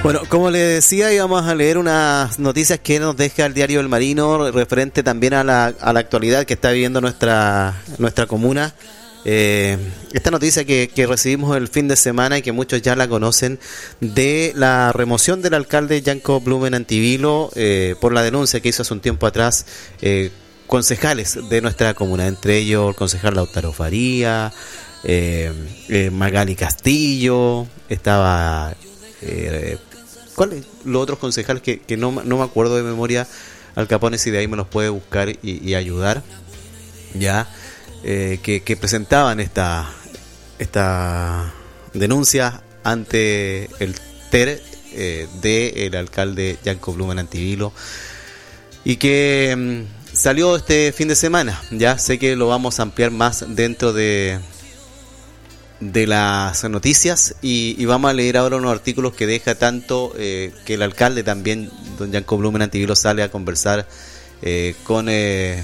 Bueno, como le decía, íbamos a leer unas noticias que nos deja el diario El Marino, referente también a la actualidad que está viviendo nuestra comuna. Esta noticia que recibimos el fin de semana y que muchos ya la conocen, de la remoción del alcalde Yanko Blumen Antivilo por la denuncia que hizo hace un tiempo atrás concejales de nuestra comuna, entre ellos el concejal Lautaro Faría, Magali Castillo, estaba... ¿cuáles los otros concejales que no me acuerdo de memoria? Al Capone, si de ahí me los puede buscar y ayudar, ya, que presentaban esta denuncia ante el TER del alcalde Yanko Blumen Antivilo, y que salió este fin de semana. Ya sé que lo vamos a ampliar más dentro de las noticias, y vamos a leer ahora unos artículos que deja tanto que el alcalde también, don Yanko Blumen Antivilo, sale a conversar con el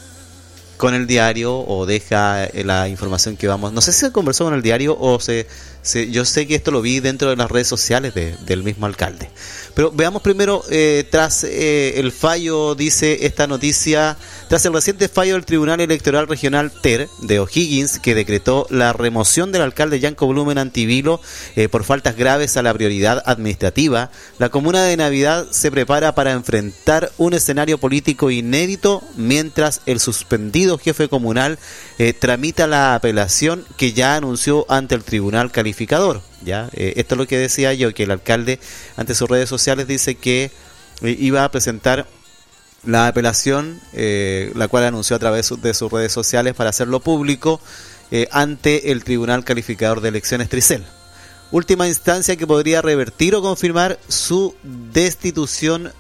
diario, o deja la información que vamos, no sé si se conversó con el diario o yo sé que esto lo vi dentro de las redes sociales del mismo alcalde. Pero veamos primero, tras el fallo, dice esta noticia, tras el reciente fallo del Tribunal Electoral Regional TER de O'Higgins, que decretó la remoción del alcalde Yanko Blumen Antivilo por faltas graves a la prioridad administrativa, la comuna de Navidad se prepara para enfrentar un escenario político inédito mientras el suspendido jefe comunal tramita la apelación que ya anunció ante el Tribunal Calificador. ¿Ya? Esto es lo que decía yo, que el alcalde ante sus redes sociales dice que iba a presentar la apelación, la cual anunció a través de sus redes sociales para hacerlo público ante el Tribunal Calificador de Elecciones Tricel. Última instancia que podría revertir o confirmar su destitución.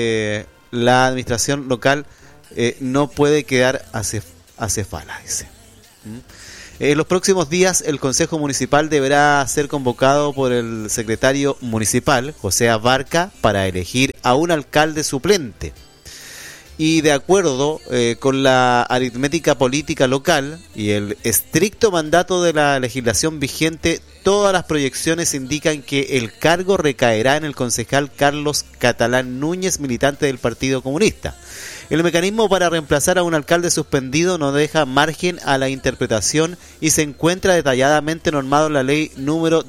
La administración local no puede quedar acefala, dice. En los próximos días el Consejo Municipal deberá ser convocado por el secretario municipal, José Abarca, para elegir a un alcalde suplente. Y de acuerdo con la aritmética política local y el estricto mandato de la legislación vigente, todas las proyecciones indican que el cargo recaerá en el concejal Carlos Catalán Núñez, militante del Partido Comunista. El mecanismo para reemplazar a un alcalde suspendido no deja margen a la interpretación y se encuentra detalladamente normado en la ley número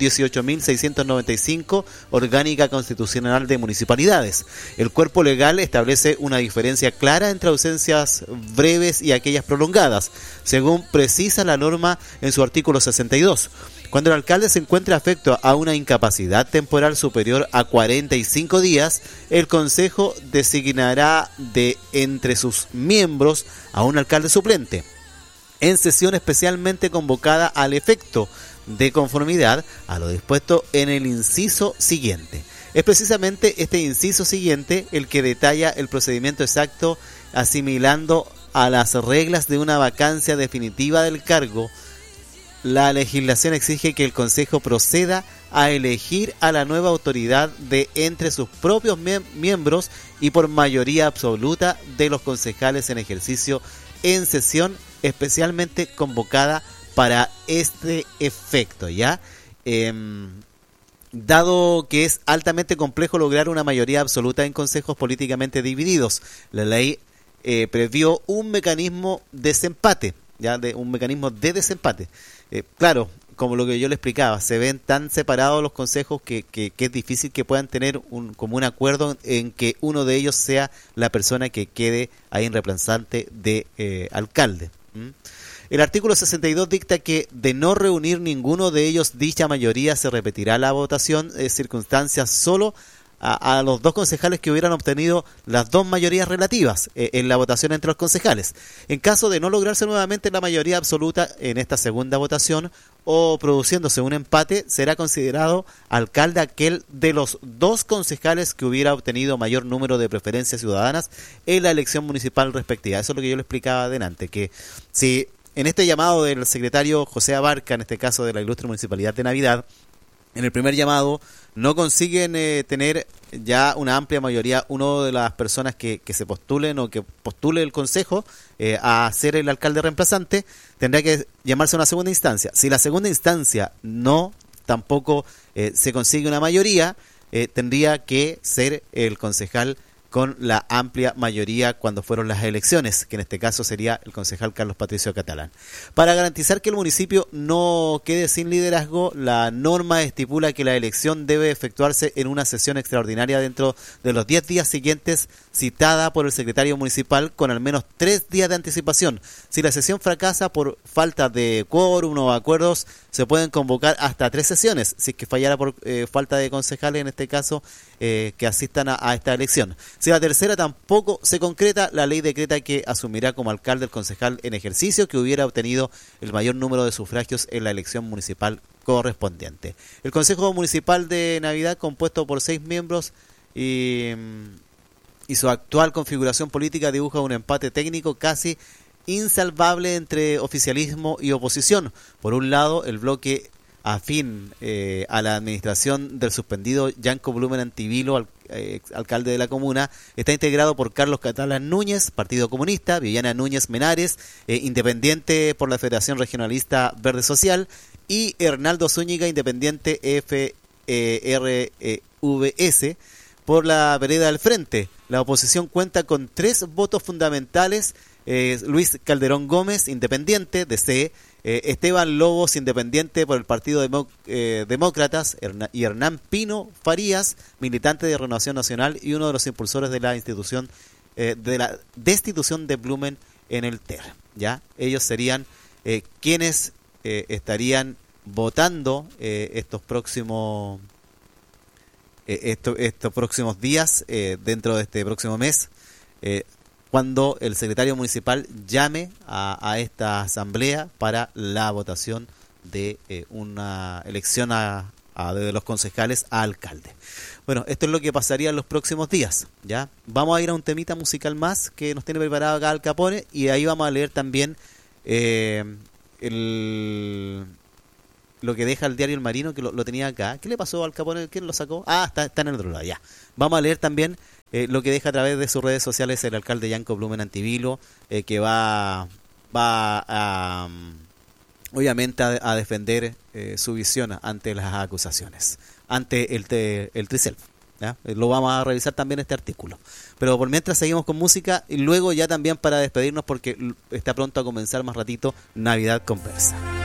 18.695, Orgánica Constitucional de Municipalidades. El cuerpo legal establece una diferencia clara entre ausencias breves y aquellas prolongadas, según precisa la norma en su artículo 62. Cuando el alcalde se encuentre afecto a una incapacidad temporal superior a 45 días, el Consejo designará de entre sus miembros a un alcalde suplente, en sesión especialmente convocada al efecto, de conformidad a lo dispuesto en el inciso siguiente. Es precisamente este inciso siguiente el que detalla el procedimiento exacto, asimilando a las reglas de una vacancia definitiva del cargo. La legislación exige que el Consejo proceda a elegir a la nueva autoridad de entre sus propios miembros y por mayoría absoluta de los concejales en ejercicio en sesión especialmente convocada para este efecto, ¿ya? Dado que es altamente complejo lograr una mayoría absoluta en consejos políticamente divididos, la ley previó un mecanismo de desempate, ¿ya? Un mecanismo de desempate. Claro, como lo que yo le explicaba, se ven tan separados los consejos que es difícil que puedan tener un acuerdo en que uno de ellos sea la persona que quede ahí en reemplazante de alcalde. El artículo 62 dicta que de no reunir ninguno de ellos dicha mayoría se repetirá la votación, circunstancias solo a los dos concejales que hubieran obtenido las dos mayorías relativas en la votación entre los concejales. En caso de no lograrse nuevamente la mayoría absoluta en esta segunda votación o produciéndose un empate, será considerado alcalde aquel de los dos concejales que hubiera obtenido mayor número de preferencias ciudadanas en la elección municipal respectiva. Eso es lo que yo le explicaba adelante, que si en este llamado del secretario José Abarca, en este caso de la Ilustre Municipalidad de Navidad, en el primer llamado no consiguen tener ya una amplia mayoría, una de las personas que se postulen o que postule el consejo a ser el alcalde reemplazante, tendrá que llamarse a una segunda instancia. Si la segunda instancia no tampoco se consigue una mayoría, tendría que ser el concejal con la amplia mayoría cuando fueron las elecciones, que en este caso sería el concejal Carlos Patricio Catalán. Para garantizar que el municipio no quede sin liderazgo, la norma estipula que la elección debe efectuarse en una sesión extraordinaria dentro de los 10 días siguientes, citada por el secretario municipal con al menos 3 días de anticipación. Si la sesión fracasa por falta de quórum o acuerdos, se pueden convocar hasta 3 sesiones, si es que fallara por falta de concejales, en este caso, que asistan a esta elección. Si la tercera tampoco se concreta, la ley decreta que asumirá como alcalde el concejal en ejercicio que hubiera obtenido el mayor número de sufragios en la elección municipal correspondiente. El Consejo Municipal de Navidad, compuesto por 6 miembros y su actual configuración política, dibuja un empate técnico casi insalvable entre oficialismo y oposición. Por un lado, el bloque afín a la administración del suspendido Yanko Blumen Antivilo, alcalde de la comuna, está integrado por Carlos Catalán Núñez, Partido Comunista, Viviana Núñez Menares, independiente por la Federación Regionalista Verde Social, y Hernaldo Zúñiga, independiente FRVS, por la vereda del Frente. La oposición cuenta con 3 votos fundamentales: Luis Calderón Gómez, independiente, DC, Esteban Lobos, independiente por el Partido Demócratas, y Hernán Pino Farías, militante de Renovación Nacional y uno de los impulsores de la institución de la destitución de Blumen en el TER. ¿Ya? Ellos serían quienes estarían votando estos próximos días, dentro de este próximo mes, cuando el secretario municipal llame a esta asamblea para la votación de una elección de los concejales a alcalde. Bueno, esto es lo que pasaría en los próximos días, ¿ya? Vamos a ir a un temita musical más que nos tiene preparado acá Al Capone, y ahí vamos a leer también lo que deja el diario El Marino, que lo tenía acá. ¿Qué le pasó al Capone? ¿Quién lo sacó? Está en el otro lado, ya. Vamos a leer también lo que deja a través de sus redes sociales el alcalde Yanko Blumen Antivilo, que va a, obviamente, a defender su visión ante las acusaciones, ante el Tricel. ¿Ya? Lo vamos a revisar también este artículo. Pero por mientras seguimos con música, y luego ya también para despedirnos, porque está pronto a comenzar más ratito Navidad Conversa.